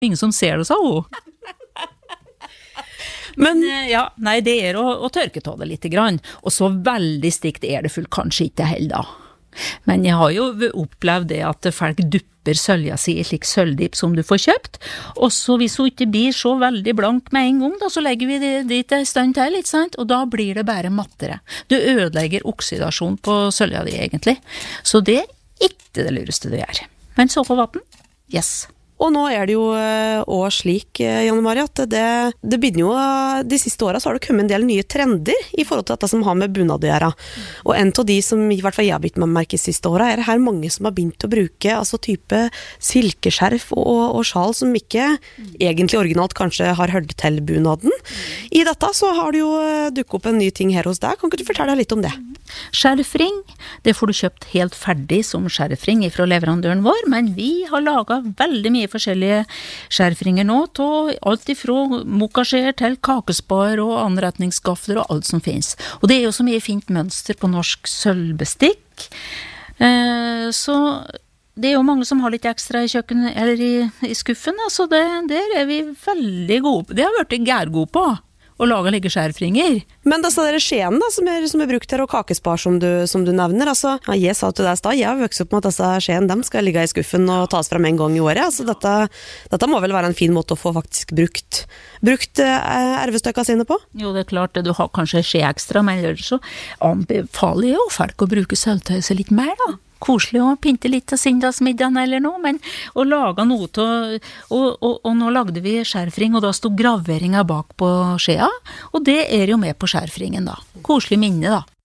ingen som ser det, sa hun. Men ja, nei, det å tørke av det litt grann, og så veldig stikt det fullt kanskje ikke heller da. Men jeg har jo opplevd det at folk dupper sølja si I slik sølvdipp som du får kjøpt, og så hvis hun ikke blir så veldig blank med en gang da, så legger vi det dit en stund til, ikke sant? Og da blir det bare mattere. Du ødelegger oksidasjon på sølja di egentlig, så det ikke det lureste du gjør. Men så på vatten, yes. Og nå det jo også slik, Janne Marie, at det begynner jo, de siste årene så har det kommet en del nye trender I forhold til dette som har med bunad å gjøre. Og en av de som I hvert fall jeg har begynt med å merke siste årene, det her mange som har begynt å bruke altså type silkeskjerf og sjal som ikke egentlig originalt kanskje har hørt til bunaden. I dette så har det jo dukket opp en ny ting her hos deg. Kan ikke du fortelle litt om det? Skjerfring, det får du kjøpt helt ferdig som skjerfring fra leverandøren vår, men vi har laget veldig mye forskjellige skjerfringer nå, alt ifra mokkasjer til kakespar og anretningsgafler og alt som finnes. Og det jo så mye fint mønster på norsk sølvbestikk, så det jo mange som har litt ekstra I kjøkkenet eller I skuffen, så der vi veldig gode på. Det har vi vært gærgode på. Og lage like skjerfringer. Men disse der skjene da, som brukt her, og kakespar som du nevner, altså, ja, jeg sa til deg i sted, jeg har vokst opp med at disse skjene, dem skal ligge I skuffen og tas frem en gang I året, altså dette må vel være en fin måte å få faktisk brukt ervestøkene sine på? Jo, det klart, du har kanskje skje ekstra, men ellers så anbefaler jo folk å bruke sølvtøyset litt mer da. Koselig å pynte litt til sindagsmiddagen eller noe, men å lage noe til, og nå lagde vi skjerfring, og da stod graveringen bak på skjea, og det jo med på skjerfringen da. Koselig minne da.